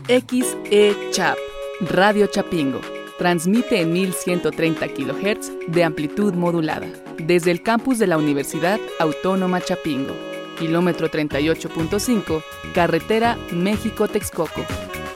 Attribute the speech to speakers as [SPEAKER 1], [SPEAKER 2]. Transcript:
[SPEAKER 1] XE-Chap, Radio Chapingo. Transmite en 1130 kHz de amplitud modulada. Desde el campus de la Universidad Autónoma Chapingo. Kilómetro 38.5, carretera México-Texcoco.